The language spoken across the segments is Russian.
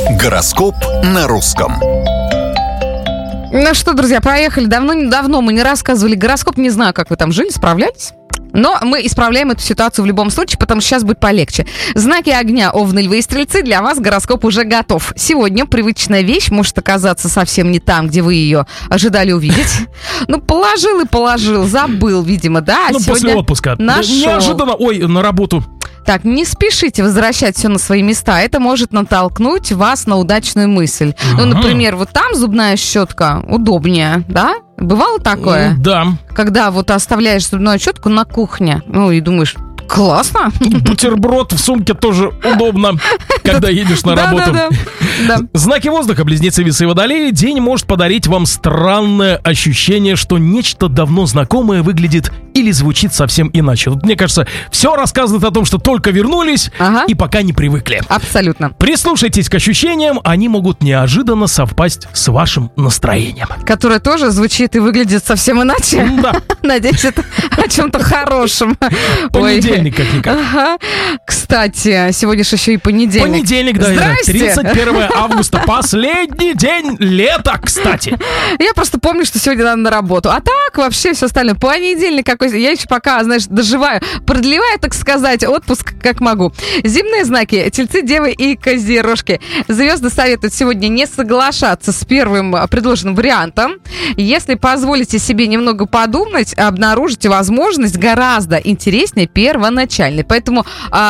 Гороскоп на русском. Ну что, друзья, поехали. Давно мы не рассказывали гороскоп. Не знаю, как вы там жили, справлялись? Но мы исправляем эту ситуацию в любом случае, потому что сейчас будет полегче. Знаки огня, Овны, Львы и Стрельцы, для вас гороскоп уже готов. Сегодня привычная вещь может оказаться совсем не там, где вы ее ожидали увидеть. Ну, положил и положил, забыл, видимо, да? Ну, после отпуска. Неожиданно, на работу. Так, не спешите возвращать все на свои места. Это может натолкнуть вас на удачную мысль. Ну, например, вот там зубная щетка удобнее, да? Бывало такое? Да. Когда вот оставляешь зубную щетку на кухне, ну и думаешь, классно. Бутерброд в сумке тоже удобно, когда едешь на работу. Да. Знаки воздуха, Близнецы, Весы и Водолеи. День может подарить вам странное ощущение, что нечто давно знакомое выглядит или звучит совсем иначе. Тут, мне кажется, все рассказывает о том, что только вернулись и пока не привыкли. Абсолютно. Прислушайтесь к ощущениям, они могут неожиданно совпасть с вашим настроением. Которое тоже звучит и выглядит совсем иначе. Да. Надеюсь, это о чем-то хорошем. Понедельник, как-никак. Ага. Кстати, сегодня же еще и понедельник. Понедельник, да, Здрасте. 31 августа, последний день лета, кстати. Я просто помню, что сегодня надо на работу. А так, вообще все остальное. Понедельник какой-то. Я еще пока, знаешь, доживаю, продлеваю, так сказать, отпуск как могу. Земные знаки. Тельцы, Девы и Козерожки. Звезды советуют сегодня не соглашаться с первым предложенным вариантом. Если позволите себе немного подумать, обнаружите возможность гораздо интереснее первоначальной. Поэтому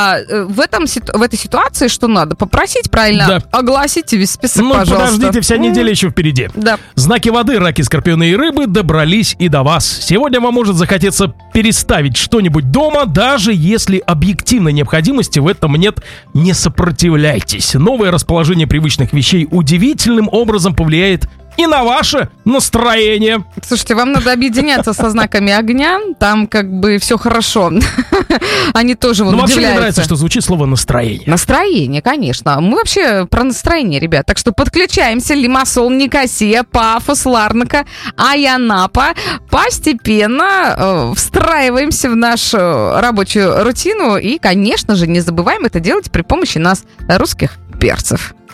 в этой ситуации что надо? Попросить правильно огласите весь список, пожалуйста. Подождите, вся неделя еще впереди. Да. Знаки воды, Раки, Скорпионы и Рыбы добрались и до вас. Сегодня вам может захотеться переставить что-нибудь дома, даже если объективной необходимости в этом нет. Не сопротивляйтесь. Новое расположение привычных вещей удивительным образом повлияет и на ваше настроение. Слушайте, вам надо объединяться со знаками огня, там как бы все хорошо. Они тоже вот удивляются. Вообще мне нравится, что звучит слово настроение. Настроение, конечно. Мы вообще про настроение, ребят. Так что подключаемся. Лимассол, Никосия, Пафос, Ларнака, Аянапа. Постепенно встраиваемся в нашу рабочую рутину. И, конечно же, не забываем это делать при помощи нас, русских перцев.